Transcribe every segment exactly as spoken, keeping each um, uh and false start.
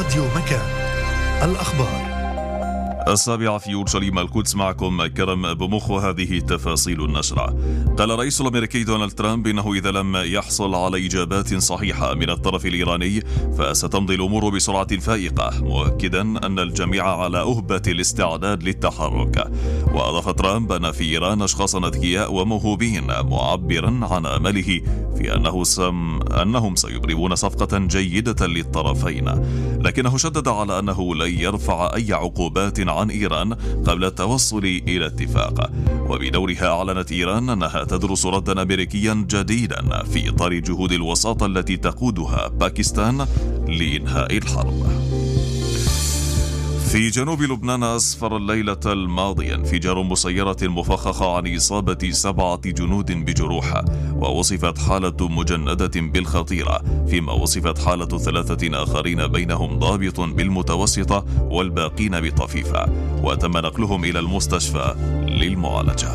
راديو مكان. الأخبار السابعة في أورشليم القدس، معكم كرم بمخ، وهذه تفاصيل النشرة. قال الرئيس الأمريكي دونالد ترامب إنه إذا لم يحصل على إجابات صحيحة من الطرف الإيراني فستمضي الأمور بسرعة فائقة، مؤكدا أن الجميع على أهبة الاستعداد للتحرك. وأضاف ترامب أن في إيران أشخاصا أذكياء وموهوبين، معبرا عن أمله في أنه سم أنهم سيبرمون صفقة جيدة للطرفين، لكنه شدد على أنه لن يرفع أي عقوبات عن إيران قبل التوصل إلى اتفاق. وبدورها أعلنت إيران أنها تدرس ردا أمريكيا جديدا في إطار جهود الوساطة التي تقودها باكستان لإنهاء الحرب. في جنوب لبنان أسفر الليلة الماضية انفجار مسيرة مفخخة عن إصابة سبعة جنود بجروح، ووصفت حالة مجندة بالخطيرة، فيما وصفت حالة ثلاثة آخرين بينهم ضابط بالمتوسطة والباقين بالطفيفة، وتم نقلهم إلى المستشفى للمعالجة.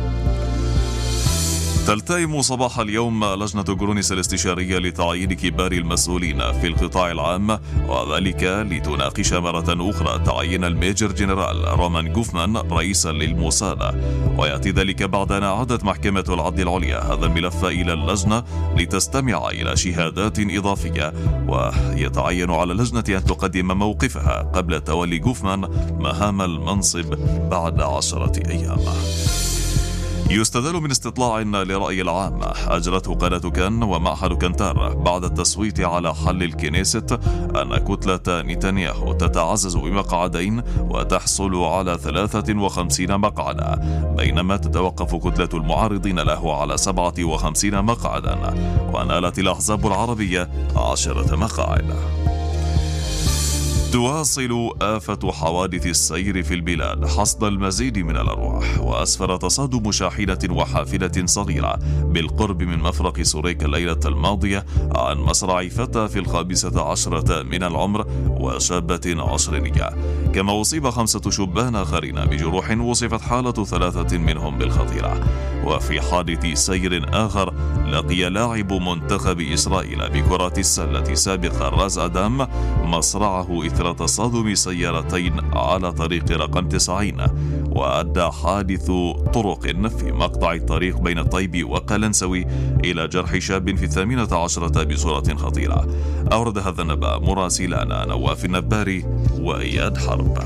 تلتئم صباح اليوم لجنة غرونيس الاستشارية لتعيين كبار المسؤولين في القطاع العام، وذلك لتناقش مرة أخرى تعيين الميجر جنرال رومان غوفمان رئيسا للموساد. ويأتي ذلك بعد أن أعادت محكمة العدل العليا هذا الملف إلى اللجنة لتستمع إلى شهادات إضافية، ويتعين على اللجنة أن تقدم موقفها قبل تولي غوفمان مهام المنصب بعد عشرة أيام. يستدل من استطلاع لرأي العام أجرته قناة كان ومعهد كانتار بعد التصويت على حل الكنيست أن كتلة نتنياهو تتعزز بمقعدين وتحصل على ثلاثة وخمسين مقعدا، بينما تتوقف كتلة المعارضين له على سبعة وخمسين مقعدا، ونالت الأحزاب العربية عشرة مقاعد. تواصل آفة حوادث السير في البلاد حصد المزيد من الأرواح، وأسفر تصادم شاحنة وحافلة صغيرة بالقرب من مفرق سوريك الليلة الماضية عن مصرع فتى في الخامسة عشرة من العمر وشابة عشرينية، كما أصيب خمسة شبان آخرين بجروح وصفت حالة ثلاثة منهم بالخطيرة. وفي حادث سير آخر لقي لاعب منتخب إسرائيل بكرة السلة سابقا راز أدام مصرعه إثر تصادم سيارتين على طريق رقم تسعين، وأدى حادث طرق في مقطع الطريق بين الطيب وقلنسوي إلى جرح شاب في الثامنة عشرة بصورة خطيرة. أورد هذا النبأ مراسلانا نواف النباري وإياد حرب.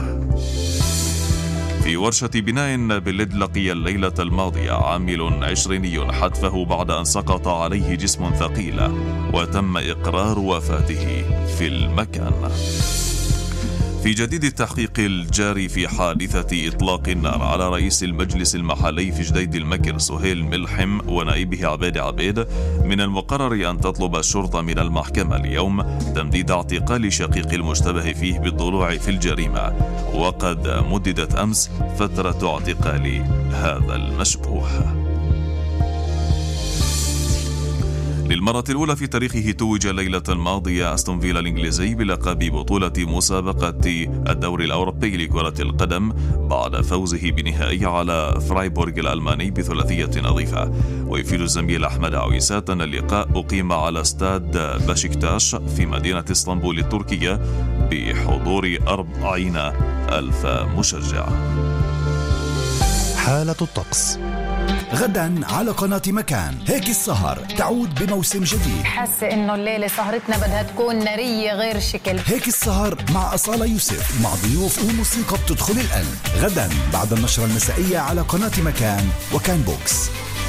في ورشة بناء باللد لقي الليلة الماضية عامل عشريني حتفه بعد أن سقط عليه جسم ثقيل، وتم إقرار وفاته في المكان. في جديد التحقيق الجاري في حادثة إطلاق النار على رئيس المجلس المحلي في جديد المكر سهيل ملحم ونائبه عبيد عبيد، من المقرر أن تطلب الشرطة من المحكمة اليوم تمديد اعتقال شقيق المشتبه فيه بالضلوع في الجريمة، وقد مددت أمس فترة اعتقال هذا المشبوه. للمرة الأولى في تاريخه توج الليلة الماضية أستون فيلا الإنجليزي بلقب بطولة مسابقة الدوري الأوروبي لكرة القدم بعد فوزه بنهائي على فرايبورغ الألماني بثلاثية نظيفة. ويفيد الزميل أحمد عويسات أن اللقاء أقيم على استاد باشكتاش في مدينة اسطنبول التركية بحضور أربعين ألف مشجع. حالة الطقس غدا على قناة مكان. هيك السهر تعود بموسم جديد. حاسة انه الليلة سهرتنا بدها تكون نارية غير شكل. هيك السهر مع أصالة يوسف، مع ضيوف وموسيقى بتدخل القلب، غدا بعد النشرة المسائية على قناة مكان وكان بوكس.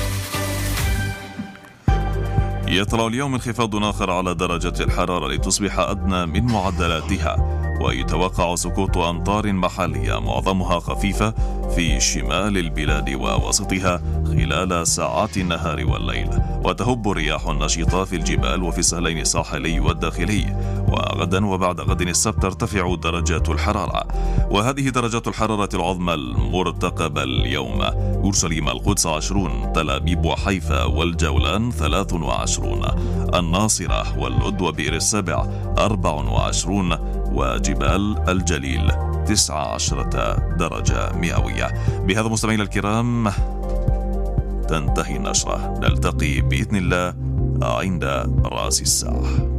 يطلع اليوم انخفاض آخر على درجة الحرارة لتصبح أدنى من معدلاتها، ويتوقع سقوط أمطار محلية معظمها خفيفة في شمال البلاد ووسطها خلال ساعات النهار والليل، وتهب رياح نشطة في الجبال وفي السهلين الساحلي والداخلي. وغدا وبعد غد السبت ترتفع درجات الحرارة، وهذه درجات الحرارة العظمى المرتقبة اليوم: أورشليم القدس عشرون، تل أبيب وحيفا والجولان ثلاث وعشرون، الناصرة واللد وبئر السبع أربع وعشرون، وجبال الجليل تسعة عشرة درجة مئوية. بهذا مستمعينا الكرام تنتهي النشرة، نلتقي بإذن الله عند رأس الساعة.